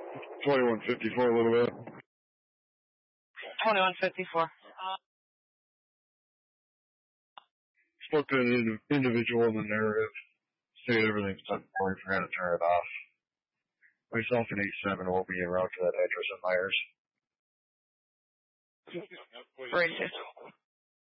2154 a little bit. 2154. Spoke to an individual in the narrative. Stated everything's done for you. Forgot to turn it off. Myself and 87 will be en route to that address in Myers. Bridges.